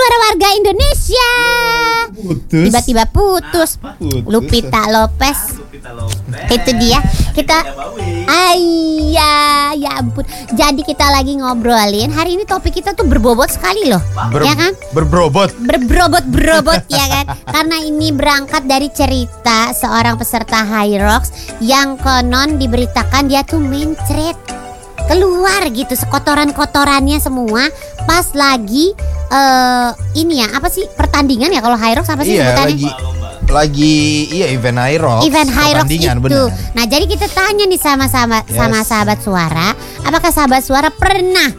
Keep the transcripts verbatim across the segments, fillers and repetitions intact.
suara warga Indonesia. Putus. Tiba-tiba putus. Putus. Lupita Lopez. Lupita Lopez. Itu dia. Kita Ayah, ya ampun. Jadi kita lagi ngobrolin. Hari ini topik kita tuh berbobot sekali loh. Ber- ya kan? Berbrobot. Berbrobot-brobot ya kan? Karena ini berangkat dari cerita seorang peserta High Rocks yang konon diberitakan dia tuh mencret keluar gitu sekotoran-kotorannya semua pas lagi uh, ini ya apa sih pertandingan ya kalau High Rocks apa sih Iya, sebutannya? lagi lagi iya event High Rocks. Event High Rocks itu. bener. Nah, jadi kita tanya nih sama sama Yes. sama sahabat suara, apakah sahabat suara pernah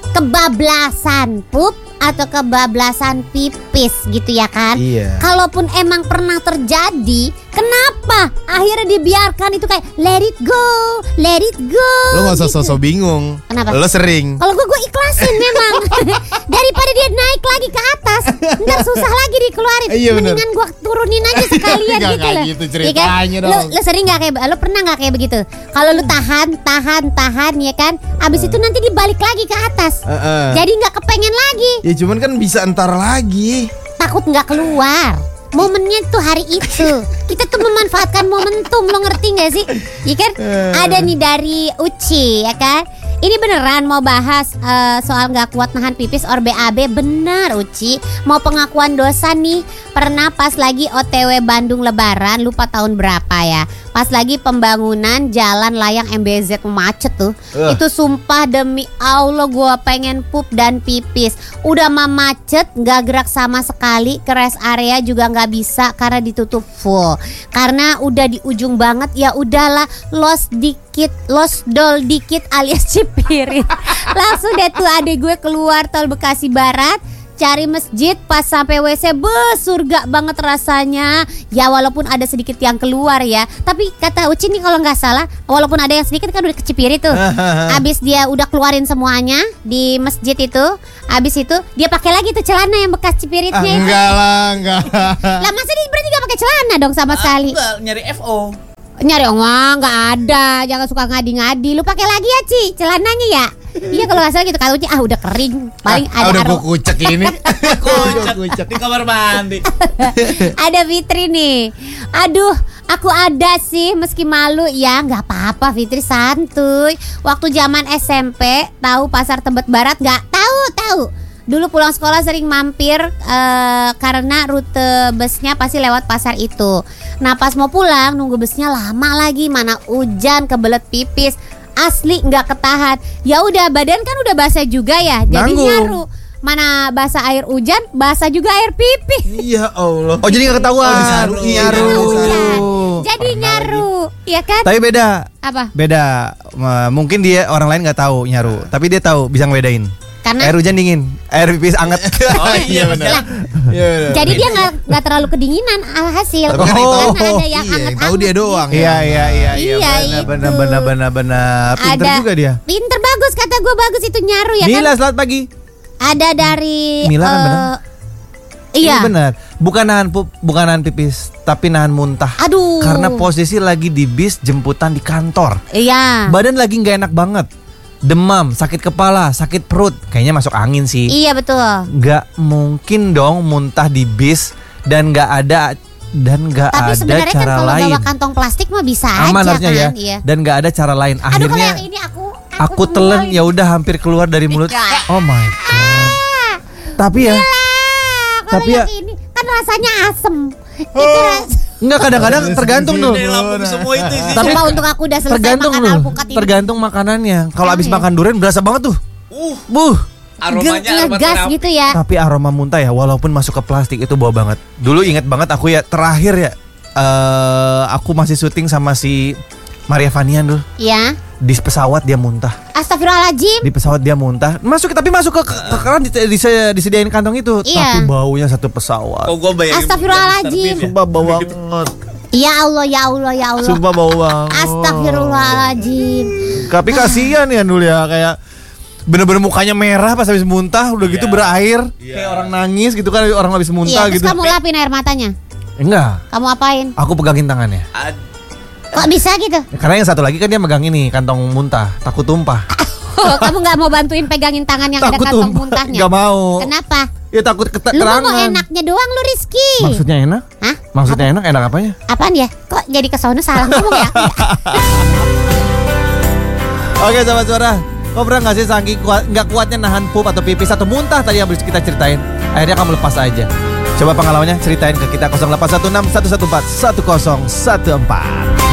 kebablasan pup atau kebablasan pipis gitu ya kan? Iya. Kalaupun emang pernah terjadi, kenapa akhirnya dibiarkan itu kayak let it go, let it go. Lo gak usah gitu. sosok bingung. Kenapa? Lo sering. Kalau gue gue ikhlasin memang. Daripada dia naik lagi ke atas, ntar susah lagi dikeluarin. Iya, bener. Mendingan gue turunin aja sekalian Nggak gitu kayak loh. gitu Iya ceritanya kan? dong. Lo, lo sering nggak kayak, lo pernah nggak kayak begitu? Kalau lo tahan, tahan, tahan ya kan? Abis itu nanti dibalik lagi ke atas. Uh-uh. Jadi nggak kepengen lagi. Ya cuman kan bisa entar lagi. Takut nggak keluar. Momennya tuh hari itu. Kita tuh memanfaatkan momentum. Lo ngerti gak sih? Ya kan? Ada nih dari Uci ya kan? Ini beneran mau bahas uh, soal gak kuat nahan pipis or B A B. Benar Uci. Mau pengakuan dosa nih. Pernah pas lagi O T W Bandung Lebaran. Lupa tahun berapa ya. Pas lagi pembangunan jalan layang M B Z macet tuh. Uh. Itu sumpah demi Allah gue pengen pup dan pipis. Udah mah macet, gak gerak sama sekali. Ke rest area juga gak bisa karena ditutup full. Karena udah di ujung banget. Ya udahlah, los dikit, los dol dikit alias cipirit. Langsung deh tuh adek gue keluar tol Bekasi Barat, cari masjid, pas sampai W C, beuh, surga banget rasanya. Ya walaupun ada sedikit yang keluar ya, tapi kata Uci nih kalau nggak salah, walaupun ada yang sedikit kan udah kecipirit tuh. Abis dia udah keluarin semuanya di masjid itu, abis itu dia pakai lagi tuh celana yang bekas cipiritnya Ah, itu. enggak lah, enggak. Lah masa dia berarti nggak pakai celana dong sama sekali? Enggak, nyari F O. Nyari wah nggak ada, jangan suka ngadi-ngadi. Lu pakai lagi ya Ci celananya ya. Iya kalau nggak salah gitu kalau Uci ah udah kering paling Ah, ada udah aro- gua kucek ini. Kucek Kucek. di kamar mandi. Ada Fitri nih. Aduh, aku ada sih meski malu ya, nggak apa-apa Fitri santuy. Waktu zaman S M P tahu pasar Tebet Barat nggak? Tahu tahu. Dulu pulang sekolah sering mampir uh, karena rute busnya pasti lewat pasar itu. Nah pas mau pulang nunggu busnya lama lagi, mana hujan kebelet pipis. Asli nggak ketahan. Ya udah badan kan udah basah juga ya, jadi Nanggung. nyaru. Mana basah air hujan, basah juga air pipi. Ya Allah. Oh jadi gak ketahuan. Oh, disaru. Nyaru. Hujan. Jadi nyaru, ya kan? Tapi beda. Apa? Beda. M- Mungkin dia orang lain nggak tahu nyaru, tapi dia tahu bisa ngebedain. Karena Air hujan dingin, air pipis anget. Oh iya benar. lah, Iya, bener. jadi dia nggak nggak terlalu kedinginan hasil. Tapi kan Oh, karena ada yang iya, anget yang tahu dia doang. Iya iya iya Iya, benar itu. benar benar benar benar. Pinter Ada- juga dia. Pinter bagus kata gue bagus itu nyaru ya Mila kan? selamat pagi. Ada dari Mila kan eh, benar? Iya. Ini benar. Bukan nahan pup, bukan nahan pipis, tapi nahan muntah. Aduh. Karena posisi lagi di bis jemputan di kantor. Iya. Badan lagi nggak enak banget. Demam, sakit kepala, sakit perut. Kayaknya masuk angin sih. Iya betul. Nggak mungkin dong muntah di bis dan nggak ada dan nggak Tapi ada sebenarnya kan cara kalau lain. bawa kantong plastik mah bisa Aman aja harusnya kan? ya. Iya. Dan nggak ada cara lain. Aduh kalau Akhirnya yang ini aku aku telan ya udah hampir keluar dari mulut. Oh my god. Tapi ya, Ah, kalau Tapi yang ya- ini kan rasanya asem. Itu Oh. ras- nggak kadang-kadang tergantung tuh. Dari lambung semua itu sih. Tapi Sumpah untuk aku udah selesai Tergantung makan loh. alpukat ini. Tergantung makanannya. Kalau Oh, abis iya. makan durian berasa banget tuh. Uh, Buh. aromanya aroma Ngegas terapi. gitu ya. Tapi aroma muntah ya, walaupun masuk ke plastik itu bau banget. Dulu inget banget aku ya, terakhir ya, eh aku masih syuting sama si Maria Vanian dulu. Ya. Di pesawat dia muntah. Astagfirullahaladzim. Di pesawat dia muntah. Masuk tapi masuk ke ke keran dis- dis- disediain kantong itu. Iya. Tapi baunya satu pesawat. Kok gue bayangin Astagfirullahaladzim. Sumpah bau banget. Ya Allah, ya Allah, ya Allah. Sumpah bau banget. Astagfirullahaladzim. Tapi kasihan ya dulu ya, kayak bener-bener mukanya merah pas habis muntah, udah gitu Iya. berair, Iya. kayak orang nangis gitu kan, orang habis Iya, muntah terus gitu. kamu lapin air matanya. Enggak, Kamu apain? aku pegangin tangannya. Ad- Kok bisa gitu? Karena yang satu lagi kan dia megang ini kantong muntah, takut tumpah. Oh, kamu nggak mau bantuin pegangin tangan yang ada Takut kantong tumpah. muntahnya? Nggak mau. Kenapa? Ya takut Lu keterangan. ngomong enaknya doang lu Rizky. Maksudnya enak? Hah? Maksudnya enak? Enak apanya? Apaan ya? Kok jadi kesono salah ngomong ya? Oke sahabat suara, kau pernah gak sih saking kuat, gak kuatnya nahan pup atau pipis atau muntah tadi yang harus kita ceritain, akhirnya kamu lepas aja. Coba pengalamannya ceritain ke kita nol delapan satu enam satu satu empat satu nol satu empat.